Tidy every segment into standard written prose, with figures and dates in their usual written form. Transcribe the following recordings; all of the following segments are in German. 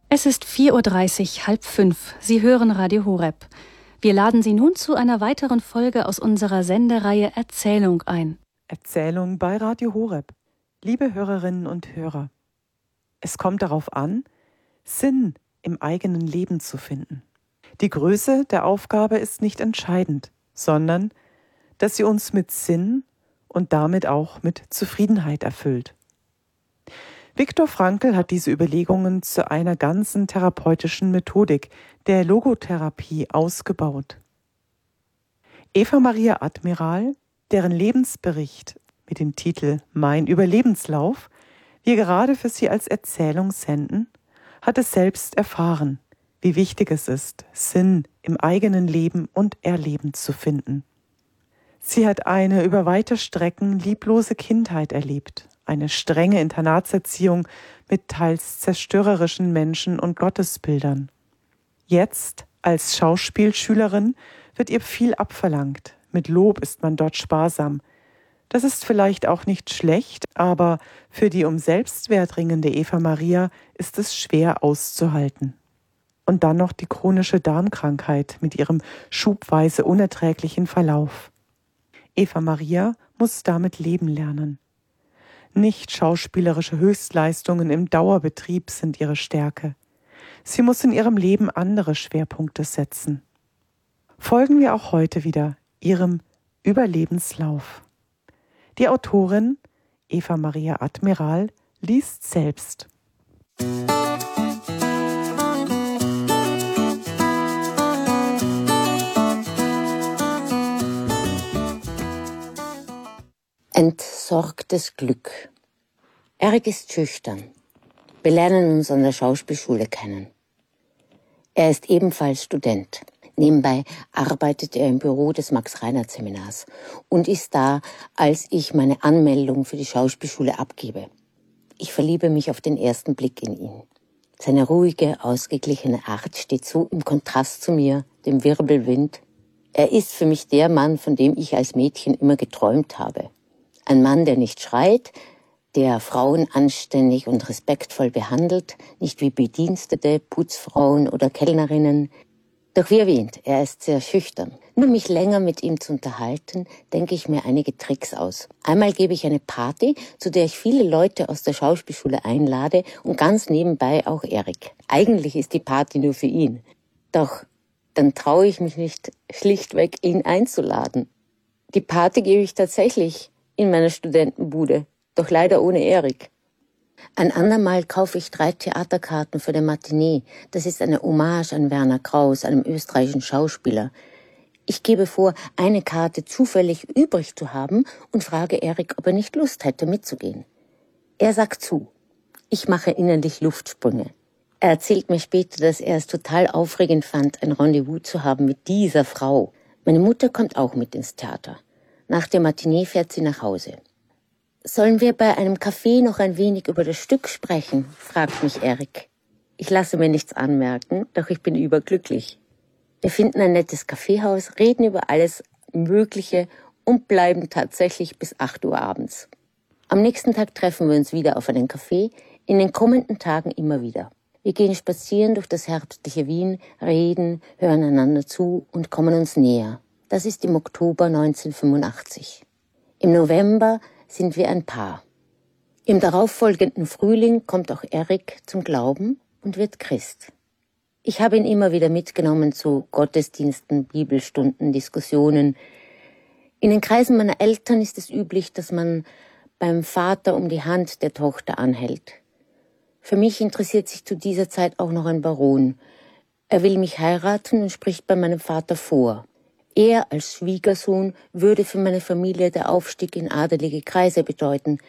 Es ist 4:30 Uhr, 4:30. Sie hören Radio Horeb. Wir laden Sie nun zu einer weiteren Folge aus unserer Sendereihe Erzählung ein. Erzählung bei Radio Horeb. Liebe Hörerinnen und Hörer, es kommt darauf an, Sinn im eigenen Leben zu finden. Die Größe der Aufgabe ist nicht entscheidend, sondern dass sie uns mit Sinn und damit auch mit Zufriedenheit erfüllt. Viktor Frankl hat diese Überlegungen zu einer ganzen therapeutischen Methodik, der Logotherapie, ausgebaut. Eva Maria Admiral, deren Lebensbericht mit dem Titel Mein Überlebenslauf wir gerade für Sie als Erzählung senden, hat es selbst erfahren, wie wichtig es ist, Sinn im eigenen Leben und Erleben zu finden. Sie hat eine über weite Strecken lieblose Kindheit erlebt, eine strenge Internatserziehung mit teils zerstörerischen Menschen und Gottesbildern. Jetzt, als Schauspielschülerin, wird ihr viel abverlangt. Mit Lob ist man dort sparsam. Das ist vielleicht auch nicht schlecht, aber für die um Selbstwert ringende Eva Maria ist es schwer auszuhalten. Und dann noch die chronische Darmkrankheit mit ihrem schubweise unerträglichen Verlauf. Eva Maria muss damit leben lernen. Nicht schauspielerische Höchstleistungen im Dauerbetrieb sind ihre Stärke. Sie muss in ihrem Leben andere Schwerpunkte setzen. Folgen wir auch heute wieder ihrem Überlebenslauf. Die Autorin Eva Maria Admiral liest selbst. Entsorgtes Glück. Erik ist schüchtern. Wir lernen uns an der Schauspielschule kennen. Er ist ebenfalls Student. Nebenbei arbeitet er im Büro des Max-Reinhardt-Seminars und ist da, als ich meine Anmeldung für die Schauspielschule abgebe. Ich verliebe mich auf den ersten Blick in ihn. Seine ruhige, ausgeglichene Art steht so im Kontrast zu mir, dem Wirbelwind. Er ist für mich der Mann, von dem ich als Mädchen immer geträumt habe. Ein Mann, der nicht schreit, der Frauen anständig und respektvoll behandelt, nicht wie Bedienstete, Putzfrauen oder Kellnerinnen. Doch wie erwähnt, er ist sehr schüchtern. Nur um mich länger mit ihm zu unterhalten, denke ich mir einige Tricks aus. Einmal gebe ich eine Party, zu der ich viele Leute aus der Schauspielschule einlade und ganz nebenbei auch Erik. Eigentlich ist die Party nur für ihn. Doch dann traue ich mich nicht, schlichtweg ihn einzuladen. Die Party gebe ich tatsächlich in meiner Studentenbude, doch leider ohne Erik. Ein andermal kaufe ich 3 Theaterkarten für die Matinee. Das ist eine Hommage an Werner Krauss, einem österreichischen Schauspieler. Ich gebe vor, eine Karte zufällig übrig zu haben und frage Erik, ob er nicht Lust hätte, mitzugehen. Er sagt zu. Ich mache innerlich Luftsprünge. Er erzählt mir später, dass er es total aufregend fand, ein Rendezvous zu haben mit dieser Frau. Meine Mutter kommt auch mit ins Theater. Nach der Matinee fährt sie nach Hause. »Sollen wir bei einem Kaffee noch ein wenig über das Stück sprechen?« fragt mich Erik. Ich lasse mir nichts anmerken, doch ich bin überglücklich. Wir finden ein nettes Kaffeehaus, reden über alles Mögliche und bleiben tatsächlich bis 8 Uhr abends. Am nächsten Tag treffen wir uns wieder auf einen Kaffee, in den kommenden Tagen immer wieder. Wir gehen spazieren durch das herbstliche Wien, reden, hören einander zu und kommen uns näher. Das ist im Oktober 1985. Im November sind wir ein Paar. Im darauffolgenden Frühling kommt auch Erik zum Glauben und wird Christ. Ich habe ihn immer wieder mitgenommen zu Gottesdiensten, Bibelstunden, Diskussionen. In den Kreisen meiner Eltern ist es üblich, dass man beim Vater um die Hand der Tochter anhält. Für mich interessiert sich zu dieser Zeit auch noch ein Baron. Er will mich heiraten und spricht bei meinem Vater vor. Er als Schwiegersohn würde für meine Familie der Aufstieg in adelige Kreise bedeuten.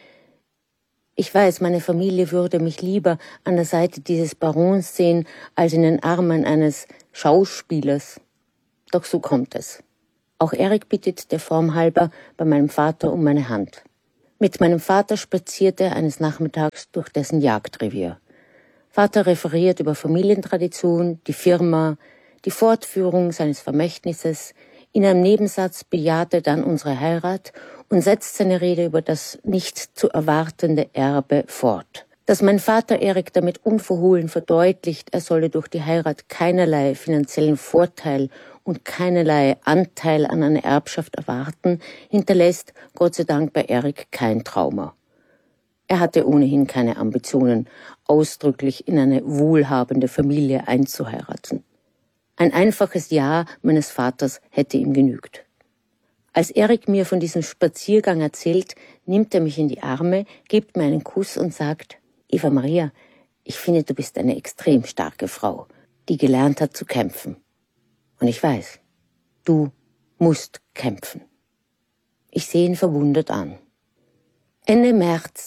Ich weiß, meine Familie würde mich lieber an der Seite dieses Barons sehen, als in den Armen eines Schauspielers. Doch so kommt es. Auch Erik bittet der Form halber bei meinem Vater um meine Hand. Mit meinem Vater spaziert er eines Nachmittags durch dessen Jagdrevier. Vater referiert über Familientradition, die Firma, die Fortführung seines Vermächtnisses. In einem Nebensatz bejaht er dann unsere Heirat und setzt seine Rede über das nicht zu erwartende Erbe fort. Dass mein Vater Erik damit unverhohlen verdeutlicht, er solle durch die Heirat keinerlei finanziellen Vorteil und keinerlei Anteil an einer Erbschaft erwarten, hinterlässt Gott sei Dank bei Erik kein Trauma. Er hatte ohnehin keine Ambitionen, ausdrücklich in eine wohlhabende Familie einzuheiraten. Ein einfaches Ja meines Vaters hätte ihm genügt. Als Erik mir von diesem Spaziergang erzählt, nimmt er mich in die Arme, gibt mir einen Kuss und sagt: Eva Maria, ich finde, du bist eine extrem starke Frau, die gelernt hat zu kämpfen. Und ich weiß, du musst kämpfen. Ich sehe ihn verwundert an. Ende März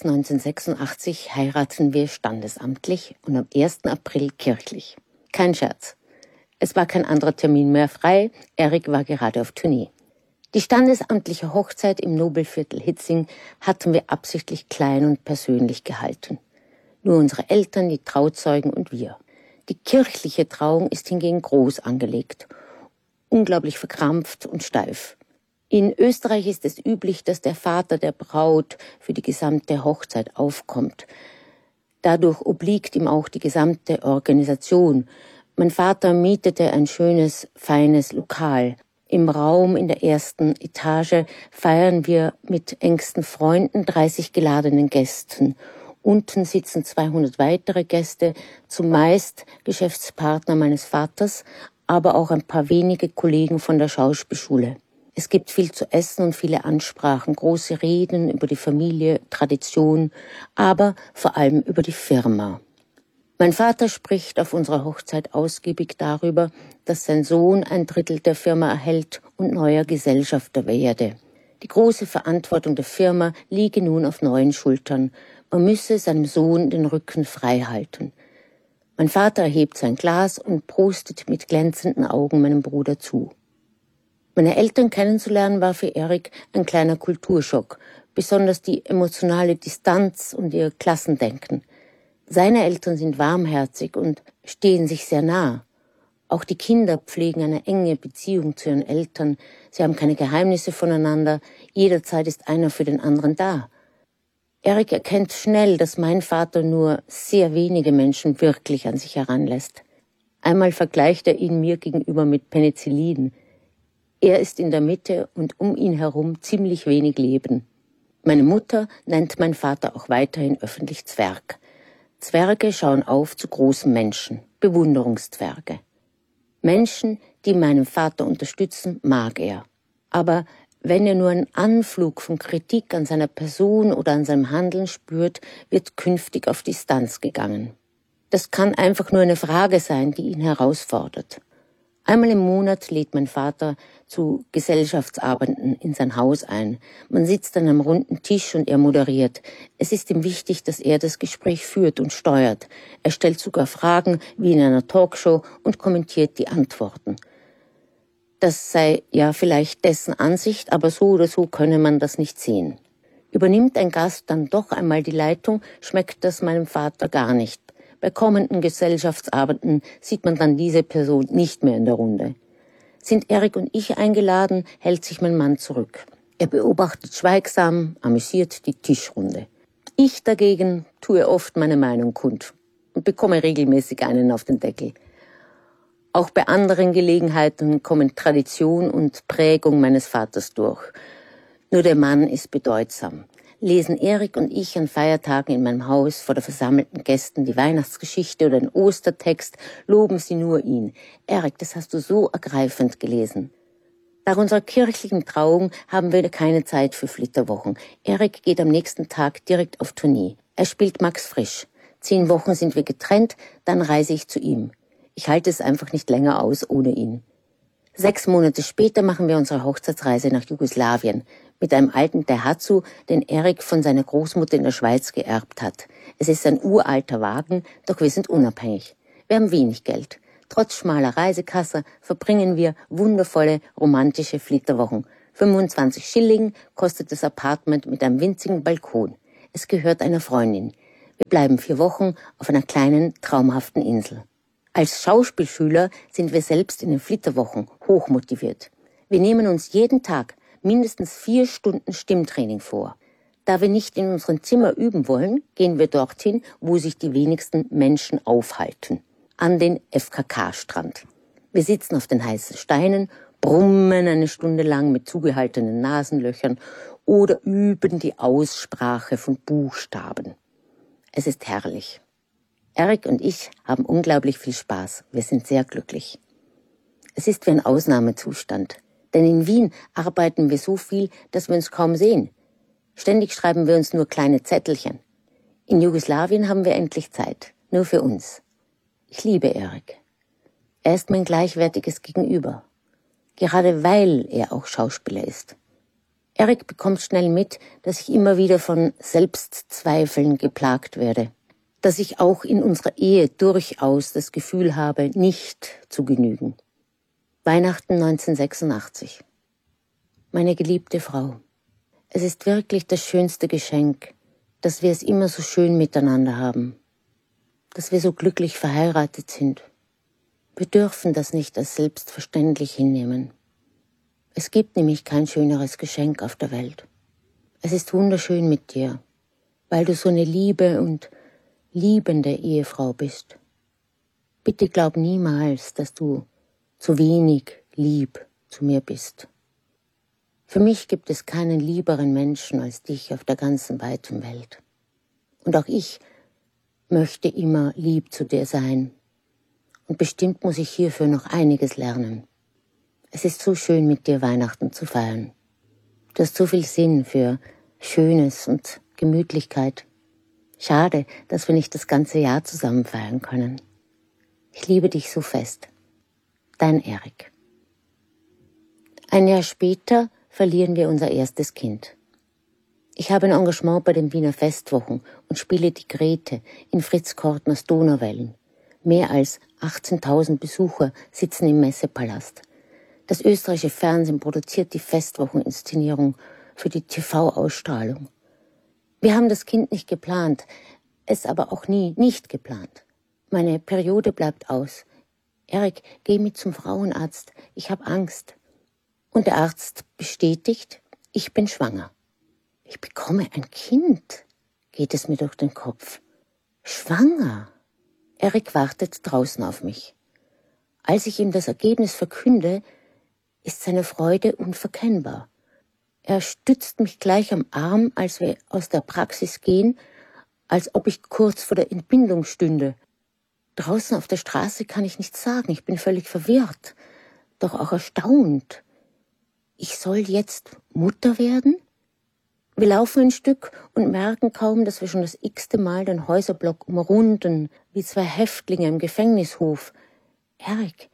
1986 heiraten wir standesamtlich und am 1. April kirchlich. Kein Scherz. Es war kein anderer Termin mehr frei, Erik war gerade auf Tournee. Die standesamtliche Hochzeit im Nobelviertel Hitzing hatten wir absichtlich klein und persönlich gehalten. Nur unsere Eltern, die Trauzeugen und wir. Die kirchliche Trauung ist hingegen groß angelegt, unglaublich verkrampft und steif. In Österreich ist es üblich, dass der Vater der Braut für die gesamte Hochzeit aufkommt. Dadurch obliegt ihm auch die gesamte Organisation. Mein Vater mietete ein schönes, feines Lokal. Im Raum in der 1. Etage feiern wir mit engsten Freunden, 30 geladenen Gästen. Unten sitzen 200 weitere Gäste, zumeist Geschäftspartner meines Vaters, aber auch ein paar wenige Kollegen von der Schauspielschule. Es gibt viel zu essen und viele Ansprachen, große Reden über die Familie, Tradition, aber vor allem über die Firma. Mein Vater spricht auf unserer Hochzeit ausgiebig darüber, dass sein Sohn 1/3 der Firma erhält und neuer Gesellschafter werde. Die große Verantwortung der Firma liege nun auf neuen Schultern. Man müsse seinem Sohn den Rücken frei halten. Mein Vater erhebt sein Glas und prostet mit glänzenden Augen meinem Bruder zu. Meine Eltern kennenzulernen war für Erik ein kleiner Kulturschock, besonders die emotionale Distanz und ihr Klassendenken. Seine Eltern sind warmherzig und stehen sich sehr nah. Auch die Kinder pflegen eine enge Beziehung zu ihren Eltern. Sie haben keine Geheimnisse voneinander. Jederzeit ist einer für den anderen da. Erik erkennt schnell, dass mein Vater nur sehr wenige Menschen wirklich an sich heranlässt. Einmal vergleicht er ihn mir gegenüber mit Penicillin. Er ist in der Mitte und um ihn herum ziemlich wenig Leben. Meine Mutter nennt mein Vater auch weiterhin öffentlich Zwerg. Zwerge schauen auf zu großen Menschen, Bewunderungszwerge. Menschen, die meinen Vater unterstützen, mag er. Aber wenn er nur einen Anflug von Kritik an seiner Person oder an seinem Handeln spürt, wird künftig auf Distanz gegangen. Das kann einfach nur eine Frage sein, die ihn herausfordert. Einmal im Monat lädt mein Vater zu Gesellschaftsabenden in sein Haus ein. Man sitzt an einem runden Tisch und er moderiert. Es ist ihm wichtig, dass er das Gespräch führt und steuert. Er stellt sogar Fragen wie in einer Talkshow und kommentiert die Antworten. Das sei ja vielleicht dessen Ansicht, aber so oder so könne man das nicht sehen. Übernimmt ein Gast dann doch einmal die Leitung, schmeckt das meinem Vater gar nicht. Bei kommenden Gesellschaftsabenden sieht man dann diese Person nicht mehr in der Runde. Sind Erik und ich eingeladen, hält sich mein Mann zurück. Er beobachtet schweigsam, amüsiert die Tischrunde. Ich dagegen tue oft meine Meinung kund und bekomme regelmäßig einen auf den Deckel. Auch bei anderen Gelegenheiten kommen Tradition und Prägung meines Vaters durch. Nur der Mann ist bedeutsam. Lesen Erik und ich an Feiertagen in meinem Haus vor der versammelten Gästen die Weihnachtsgeschichte oder den Ostertext, loben sie nur ihn. Erik, das hast du so ergreifend gelesen. Nach unserer kirchlichen Trauung haben wir keine Zeit für Flitterwochen. Erik geht am nächsten Tag direkt auf Tournee. Er spielt Max Frisch. 10 Wochen sind wir getrennt, dann reise ich zu ihm. Ich halte es einfach nicht länger aus ohne ihn. 6 Monate später machen wir unsere Hochzeitsreise nach Jugoslawien mit einem alten Daihatsu, den Erik von seiner Großmutter in der Schweiz geerbt hat. Es ist ein uralter Wagen, doch wir sind unabhängig. Wir haben wenig Geld. Trotz schmaler Reisekasse verbringen wir wundervolle, romantische Flitterwochen. 25 Schilling kostet das Apartment mit einem winzigen Balkon. Es gehört einer Freundin. Wir bleiben 4 Wochen auf einer kleinen, traumhaften Insel. Als Schauspielschüler sind wir selbst in den Flitterwochen hochmotiviert. Wir nehmen uns jeden Tag mindestens 4 Stunden Stimmtraining vor. Da wir nicht in unserem Zimmer üben wollen, gehen wir dorthin, wo sich die wenigsten Menschen aufhalten. An den FKK-Strand. Wir sitzen auf den heißen Steinen, brummen eine Stunde lang mit zugehaltenen Nasenlöchern oder üben die Aussprache von Buchstaben. Es ist herrlich. Erik und ich haben unglaublich viel Spaß. Wir sind sehr glücklich. Es ist wie ein Ausnahmezustand. Denn in Wien arbeiten wir so viel, dass wir uns kaum sehen. Ständig schreiben wir uns nur kleine Zettelchen. In Jugoslawien haben wir endlich Zeit. Nur für uns. Ich liebe Erik. Er ist mein gleichwertiges Gegenüber. Gerade weil er auch Schauspieler ist. Erik bekommt schnell mit, dass ich immer wieder von Selbstzweifeln geplagt werde. Dass ich auch in unserer Ehe durchaus das Gefühl habe, nicht zu genügen. Weihnachten 1986. Meine geliebte Frau. Es ist wirklich das schönste Geschenk, dass wir es immer so schön miteinander haben. Dass wir so glücklich verheiratet sind. Wir dürfen das nicht als selbstverständlich hinnehmen. Es gibt nämlich kein schöneres Geschenk auf der Welt. Es ist wunderschön mit dir, weil du so eine liebe und liebende Ehefrau bist. Bitte glaub niemals, dass du zu wenig lieb zu mir bist. Für mich gibt es keinen lieberen Menschen als dich auf der ganzen weiten Welt. Und auch ich möchte immer lieb zu dir sein. Und bestimmt muss ich hierfür noch einiges lernen. Es ist so schön, mit dir Weihnachten zu feiern. Du hast so viel Sinn für Schönes und Gemütlichkeit. Schade, dass wir nicht das ganze Jahr zusammen feiern können. Ich liebe dich so fest. Dein Erik. Ein Jahr später verlieren wir unser erstes Kind. Ich habe ein Engagement bei den Wiener Festwochen und spiele die Grete in Fritz Kortners Donauwellen. Mehr als 18.000 Besucher sitzen im Messepalast. Das österreichische Fernsehen produziert die Festwocheninszenierung für die TV-Ausstrahlung. Wir haben das Kind nicht geplant, es aber auch nie nicht geplant. Meine Periode bleibt aus. Erik, geh mit zum Frauenarzt, ich habe Angst. Und der Arzt bestätigt, ich bin schwanger. Ich bekomme ein Kind, geht es mir durch den Kopf. Schwanger? Erik wartet draußen auf mich. Als ich ihm das Ergebnis verkünde, ist seine Freude unverkennbar. Er stützt mich gleich am Arm, als wir aus der Praxis gehen, als ob ich kurz vor der Entbindung stünde. Draußen auf der Straße kann ich nichts sagen, ich bin völlig verwirrt, doch auch erstaunt. Ich soll jetzt Mutter werden? Wir laufen ein Stück und merken kaum, dass wir schon das x-te Mal den Häuserblock umrunden, wie zwei Häftlinge im Gefängnishof. Erik,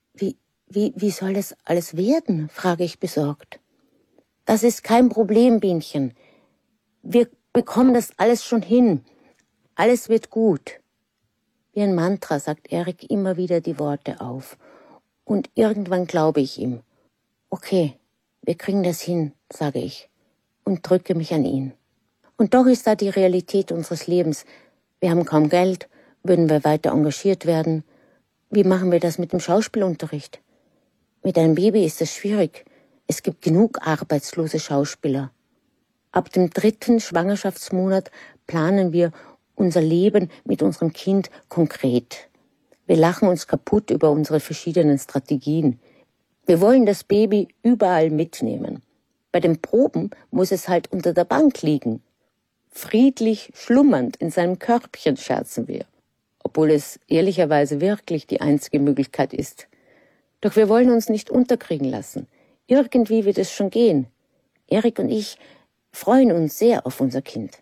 wie soll das alles werden? Frage ich besorgt. Das ist kein Problem, Bienchen. Wir bekommen das alles schon hin. Alles wird gut. Wie ein Mantra sagt Erik immer wieder die Worte auf. Und irgendwann glaube ich ihm. Okay, wir kriegen das hin, sage ich und drücke mich an ihn. Und doch ist da die Realität unseres Lebens. Wir haben kaum Geld, würden wir weiter engagiert werden. Wie machen wir das mit dem Schauspielunterricht? Mit einem Baby ist das schwierig. Es gibt genug arbeitslose Schauspieler. Ab dem 3. Schwangerschaftsmonat planen wir unser Leben mit unserem Kind konkret. Wir lachen uns kaputt über unsere verschiedenen Strategien. Wir wollen das Baby überall mitnehmen. Bei den Proben muss es halt unter der Bank liegen. Friedlich schlummernd in seinem Körbchen, scherzen wir. Obwohl es ehrlicherweise wirklich die einzige Möglichkeit ist. Doch wir wollen uns nicht unterkriegen lassen. Irgendwie wird es schon gehen. Erik und ich freuen uns sehr auf unser Kind.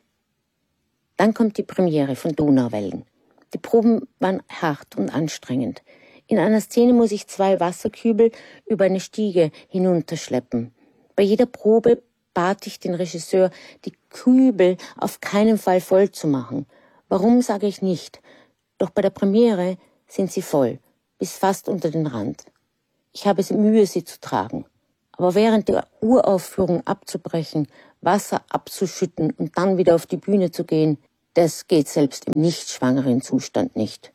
Dann kommt die Premiere von Donauwellen. Die Proben waren hart und anstrengend. In einer Szene muss ich 2 Wasserkübel über eine Stiege hinunterschleppen. Bei jeder Probe bat ich den Regisseur, die Kübel auf keinen Fall voll zu machen. Warum, sage ich nicht. Doch bei der Premiere sind sie voll, bis fast unter den Rand. Ich habe Mühe, sie zu tragen. Aber während der Uraufführung abzubrechen, Wasser abzuschütten und dann wieder auf die Bühne zu gehen, das geht selbst im nicht schwangeren Zustand nicht.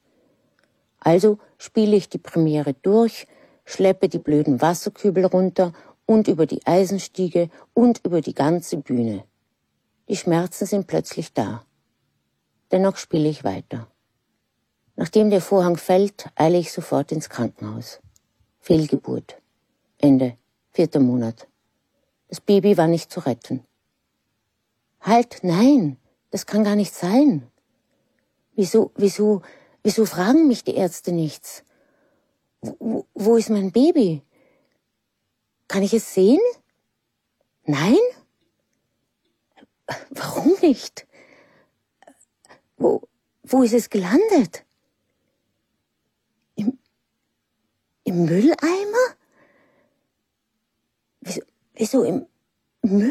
Also spiele ich die Premiere durch, schleppe die blöden Wasserkübel runter und über die Eisenstiege und über die ganze Bühne. Die Schmerzen sind plötzlich da. Dennoch spiele ich weiter. Nachdem der Vorhang fällt, eile ich sofort ins Krankenhaus. Fehlgeburt. Ende. 4. Monat. Das Baby war nicht zu retten. Halt, nein, das kann gar nicht sein. Wieso fragen mich die Ärzte nichts? Wo ist mein Baby? Kann ich es sehen? Nein? Warum nicht? Wo ist es gelandet? Im Mülleimer? Wieso im Müll?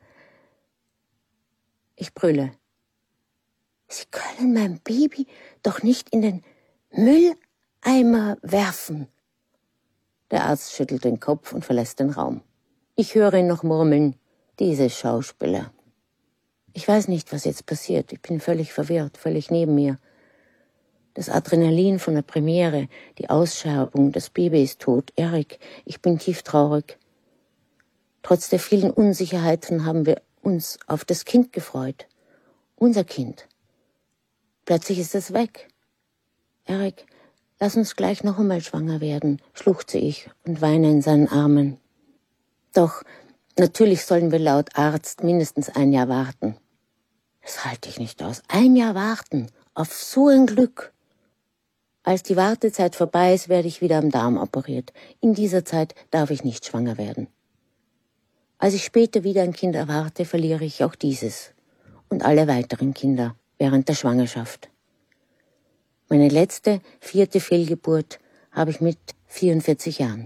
Ich brülle. Sie können mein Baby doch nicht in den Mülleimer werfen. Der Arzt schüttelt den Kopf und verlässt den Raum. Ich höre ihn noch murmeln. Diese Schauspieler. Ich weiß nicht, was jetzt passiert. Ich bin völlig verwirrt, völlig neben mir. Das Adrenalin von der Premiere, die Ausscherbung, das Baby ist tot. Erik, ich bin tieftraurig. Trotz der vielen Unsicherheiten haben wir uns auf das Kind gefreut. Unser Kind. Plötzlich ist es weg. Erik, lass uns gleich noch einmal schwanger werden, schluchze ich und weine in seinen Armen. Doch, natürlich sollen wir laut Arzt mindestens 1 Jahr warten. Das halte ich nicht aus. 1 Jahr warten. Auf so ein Glück. Als die Wartezeit vorbei ist, werde ich wieder am Darm operiert. In dieser Zeit darf ich nicht schwanger werden. Als ich später wieder ein Kind erwarte, verliere ich auch dieses. Und alle weiteren Kinder während der Schwangerschaft. Meine letzte, 4. Fehlgeburt habe ich mit 44 Jahren.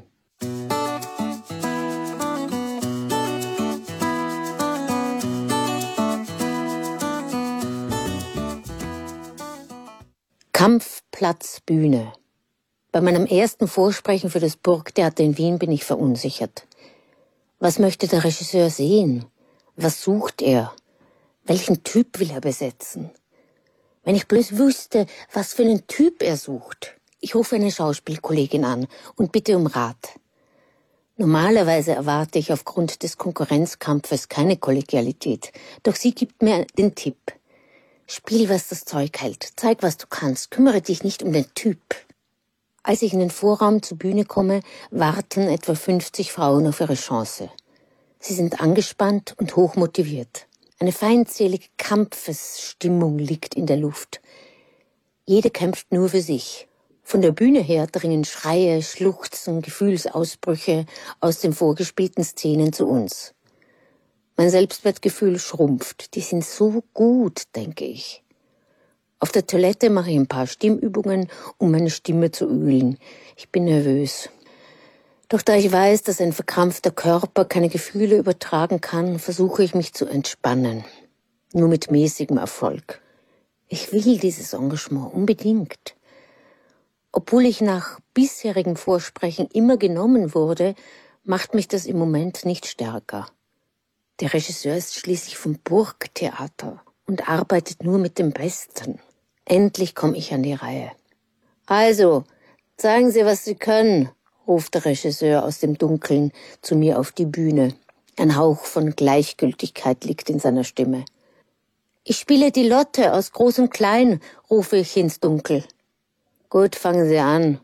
Kampfplatz Bühne. Bei meinem ersten Vorsprechen für das Burgtheater in Wien bin ich verunsichert. Was möchte der Regisseur sehen? Was sucht er? Welchen Typ will er besetzen? Wenn ich bloß wüsste, was für einen Typ er sucht. Ich rufe eine Schauspielkollegin an und bitte um Rat. Normalerweise erwarte ich aufgrund des Konkurrenzkampfes keine Kollegialität, doch sie gibt mir den Tipp. Spiel, was das Zeug hält. Zeig, was du kannst. Kümmere dich nicht um den Typ. Als ich in den Vorraum zur Bühne komme, warten etwa 50 Frauen auf ihre Chance. Sie sind angespannt und hochmotiviert. Eine feindselige Kampfesstimmung liegt in der Luft. Jede kämpft nur für sich. Von der Bühne her dringen Schreie, Schluchzen, Gefühlsausbrüche aus den vorgespielten Szenen zu uns. Mein Selbstwertgefühl schrumpft. Die sind so gut, denke ich. Auf der Toilette mache ich ein paar Stimmübungen, um meine Stimme zu ölen. Ich bin nervös. Doch da ich weiß, dass ein verkrampfter Körper keine Gefühle übertragen kann, versuche ich mich zu entspannen. Nur mit mäßigem Erfolg. Ich will dieses Engagement unbedingt. Obwohl ich nach bisherigem Vorsprechen immer genommen wurde, macht mich das im Moment nicht stärker. Der Regisseur ist schließlich vom Burgtheater und arbeitet nur mit dem Besten. Endlich komme ich an die Reihe. Also, zeigen Sie, was Sie können, ruft der Regisseur aus dem Dunkeln zu mir auf die Bühne. Ein Hauch von Gleichgültigkeit liegt in seiner Stimme. Ich spiele die Lotte aus Groß und Klein, rufe ich ins Dunkel. Gut, fangen Sie an.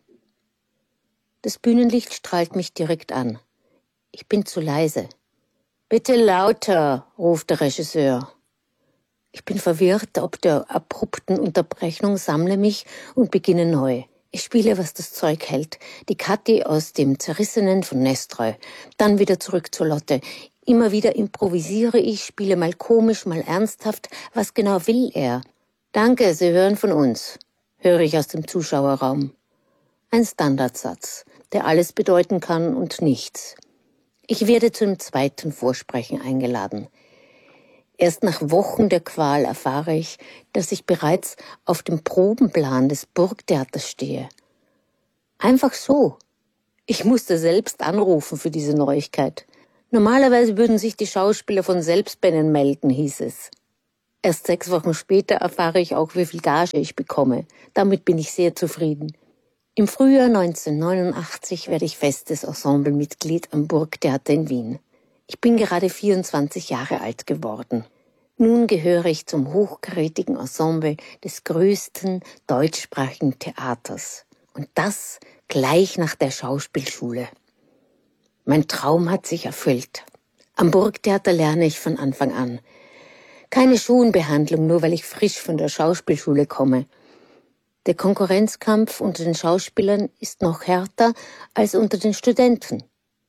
Das Bühnenlicht strahlt mich direkt an. Ich bin zu leise. Bitte lauter, ruft der Regisseur. Ich bin verwirrt ob der abrupten Unterbrechung, sammle mich und beginne neu. Ich spiele, was das Zeug hält. Die Kathi aus dem Zerrissenen von Nestroy. Dann wieder zurück zur Lotte. Immer wieder improvisiere ich, spiele mal komisch, mal ernsthaft. Was genau will er? Danke, Sie hören von uns, höre ich aus dem Zuschauerraum. Ein Standardsatz, der alles bedeuten kann und nichts. Ich werde zum 2. Vorsprechen eingeladen. Erst nach Wochen der Qual erfahre ich, dass ich bereits auf dem Probenplan des Burgtheaters stehe. Einfach so. Ich musste selbst anrufen für diese Neuigkeit. Normalerweise würden sich die Schauspieler von selbst bei ihnen melden, hieß es. Erst 6 Wochen später erfahre ich auch, wie viel Gage ich bekomme. Damit bin ich sehr zufrieden. Im Frühjahr 1989 werde ich festes Ensemblemitglied am Burgtheater in Wien. Ich bin gerade 24 Jahre alt geworden. Nun gehöre ich zum hochkarätigen Ensemble des größten deutschsprachigen Theaters. Und das gleich nach der Schauspielschule. Mein Traum hat sich erfüllt. Am Burgtheater lerne ich von Anfang an. Keine Schonbehandlung, nur weil ich frisch von der Schauspielschule komme. Der Konkurrenzkampf unter den Schauspielern ist noch härter als unter den Studenten.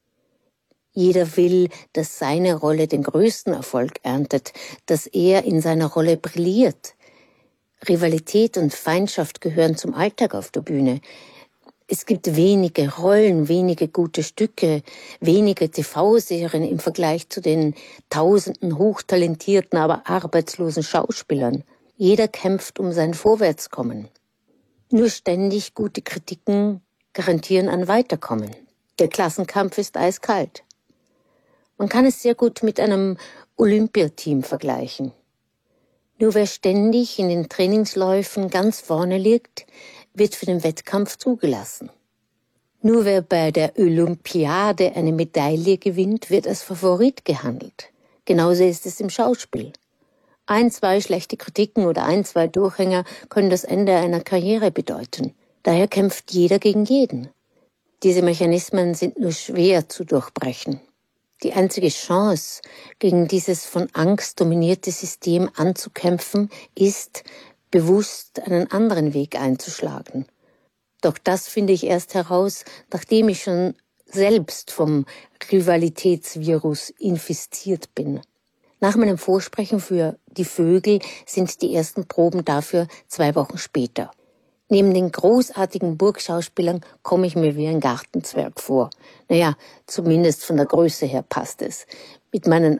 Jeder will, dass seine Rolle den größten Erfolg erntet, dass er in seiner Rolle brilliert. Rivalität und Feindschaft gehören zum Alltag auf der Bühne. Es gibt wenige Rollen, wenige gute Stücke, wenige TV-Serien im Vergleich zu den tausenden hochtalentierten, aber arbeitslosen Schauspielern. Jeder kämpft um sein Vorwärtskommen. Nur ständig gute Kritiken garantieren ein Weiterkommen. Der Klassenkampf ist eiskalt. Man kann es sehr gut mit einem Olympiateam vergleichen. Nur wer ständig in den Trainingsläufen ganz vorne liegt, wird für den Wettkampf zugelassen. Nur wer bei der Olympiade eine Medaille gewinnt, wird als Favorit gehandelt. Genauso ist es im Schauspiel. 1, 2 schlechte Kritiken oder 1, 2 Durchhänger können das Ende einer Karriere bedeuten. Daher kämpft jeder gegen jeden. Diese Mechanismen sind nur schwer zu durchbrechen. Die einzige Chance, gegen dieses von Angst dominierte System anzukämpfen, ist, bewusst einen anderen Weg einzuschlagen. Doch das finde ich erst heraus, nachdem ich schon selbst vom Rivalitätsvirus infiziert bin. Nach meinem Vorsprechen für Die Vögel sind die ersten Proben dafür 2 Wochen später. Neben den großartigen Burgschauspielern komme ich mir wie ein Gartenzwerg vor. Naja, zumindest von der Größe her passt es. Mit meinen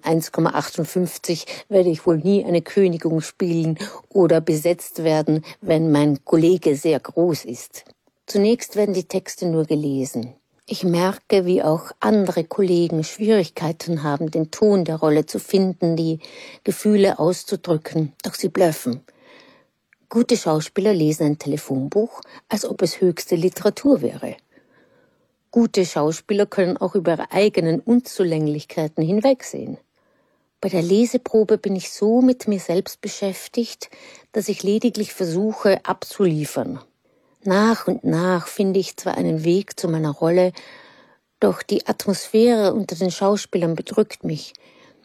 1,58 werde ich wohl nie eine Königin spielen oder besetzt werden, wenn mein Kollege sehr groß ist. Zunächst werden die Texte nur gelesen. Ich merke, wie auch andere Kollegen Schwierigkeiten haben, den Ton der Rolle zu finden, die Gefühle auszudrücken. Doch sie blöffen. Gute Schauspieler lesen ein Telefonbuch, als ob es höchste Literatur wäre. Gute Schauspieler können auch über ihre eigenen Unzulänglichkeiten hinwegsehen. Bei der Leseprobe bin ich so mit mir selbst beschäftigt, dass ich lediglich versuche, abzuliefern. Nach und nach finde ich zwar einen Weg zu meiner Rolle, doch die Atmosphäre unter den Schauspielern bedrückt mich.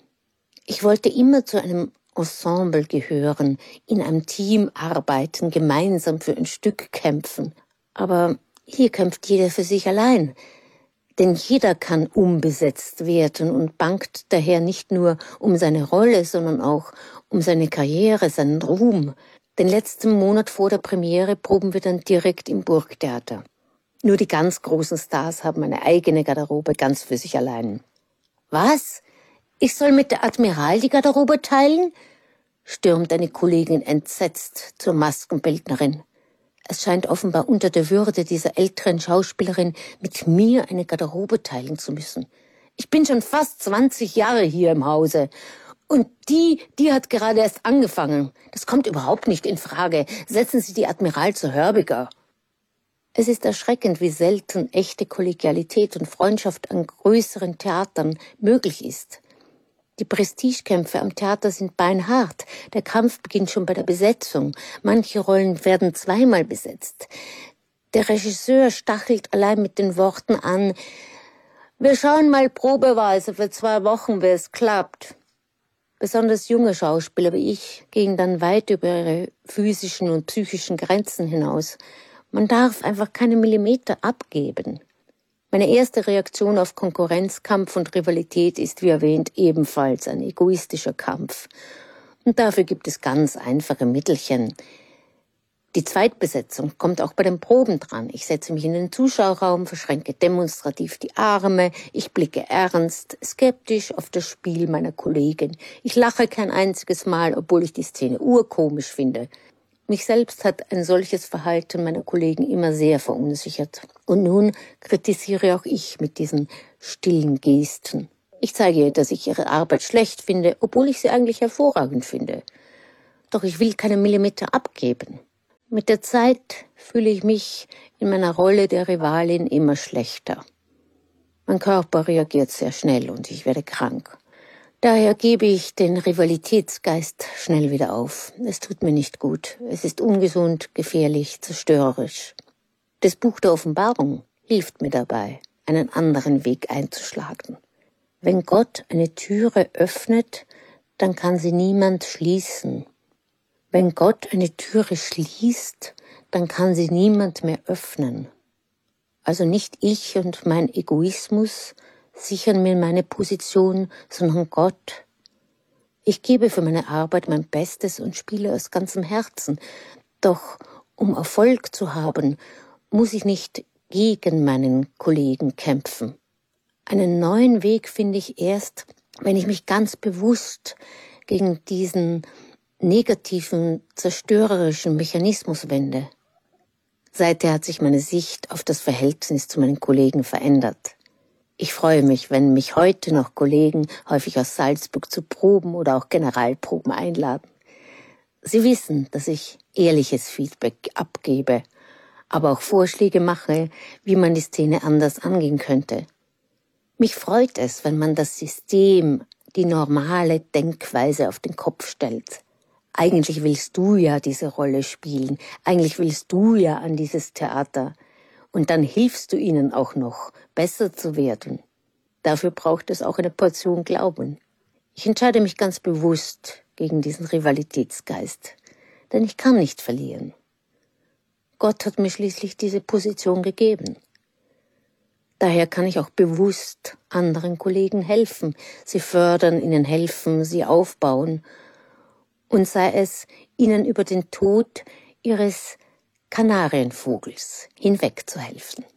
Ich wollte immer zu einem Ensemble gehören, in einem Team arbeiten, gemeinsam für ein Stück kämpfen. Aber hier kämpft jeder für sich allein. Denn jeder kann umbesetzt werden und bangt daher nicht nur um seine Rolle, sondern auch um seine Karriere, seinen Ruhm. Den letzten Monat vor der Premiere proben wir dann direkt im Burgtheater. Nur die ganz großen Stars haben eine eigene Garderobe ganz für sich allein. Was? Ich soll mit der Admiral die Garderobe teilen? Stürmt eine Kollegin entsetzt zur Maskenbildnerin. Es scheint offenbar unter der Würde dieser älteren Schauspielerin, mit mir eine Garderobe teilen zu müssen. Ich bin schon fast 20 Jahre hier im Hause. Und die hat gerade erst angefangen. Das kommt überhaupt nicht in Frage. Setzen Sie die Admiral zu Hörbiger. Es ist erschreckend, wie selten echte Kollegialität und Freundschaft an größeren Theatern möglich ist. Die Prestigekämpfe am Theater sind beinhart. Der Kampf beginnt schon bei der Besetzung. Manche Rollen werden zweimal besetzt. Der Regisseur stachelt allein mit den Worten an: Wir schauen mal probeweise für 2 Wochen, wie es klappt. Besonders junge Schauspieler wie ich gehen dann weit über ihre physischen und psychischen Grenzen hinaus. Man darf einfach keine Millimeter abgeben. Meine erste Reaktion auf Konkurrenzkampf und Rivalität ist, wie erwähnt, ebenfalls ein egoistischer Kampf. Und dafür gibt es ganz einfache Mittelchen. Die Zweitbesetzung kommt auch bei den Proben dran. Ich setze mich in den Zuschauerraum, verschränke demonstrativ die Arme, ich blicke ernst, skeptisch auf das Spiel meiner Kollegin. Ich lache kein einziges Mal, obwohl ich die Szene urkomisch finde. Mich selbst hat ein solches Verhalten meiner Kollegen immer sehr verunsichert. Und nun kritisiere auch ich mit diesen stillen Gesten. Ich zeige ihr, dass ich ihre Arbeit schlecht finde, obwohl ich sie eigentlich hervorragend finde. Doch ich will keine Millimeter abgeben. Mit der Zeit fühle ich mich in meiner Rolle der Rivalin immer schlechter. Mein Körper reagiert sehr schnell und ich werde krank. Daher gebe ich den Rivalitätsgeist schnell wieder auf. Es tut mir nicht gut. Es ist ungesund, gefährlich, zerstörerisch. Das Buch der Offenbarung hilft mir dabei, einen anderen Weg einzuschlagen. Wenn Gott eine Türe öffnet, dann kann sie niemand schließen. Wenn Gott eine Türe schließt, dann kann sie niemand mehr öffnen. Also nicht ich und mein Egoismus sichern mir meine Position, sondern Gott. Ich gebe für meine Arbeit mein Bestes und spiele aus ganzem Herzen. Doch um Erfolg zu haben, muss ich nicht gegen meinen Kollegen kämpfen. Einen neuen Weg finde ich erst, wenn ich mich ganz bewusst gegen diesen negativen, zerstörerischen Mechanismus wende. Seither hat sich meine Sicht auf das Verhältnis zu meinen Kollegen verändert. Ich freue mich, wenn mich heute noch Kollegen, häufig aus Salzburg, zu Proben oder auch Generalproben einladen. Sie wissen, dass ich ehrliches Feedback abgebe, aber auch Vorschläge mache, wie man die Szene anders angehen könnte. Mich freut es, wenn man das System, die normale Denkweise auf den Kopf stellt. Eigentlich willst du ja diese Rolle spielen, eigentlich willst du ja an dieses Theater. Und dann hilfst du ihnen auch noch, besser zu werden. Dafür braucht es auch eine Portion Glauben. Ich entscheide mich ganz bewusst gegen diesen Rivalitätsgeist, denn ich kann nicht verlieren. Gott hat mir schließlich diese Position gegeben. Daher kann ich auch bewusst anderen Kollegen helfen, sie fördern, ihnen helfen, sie aufbauen und sei es, ihnen über den Tod ihres Kanarienvogels hinwegzuhelfen.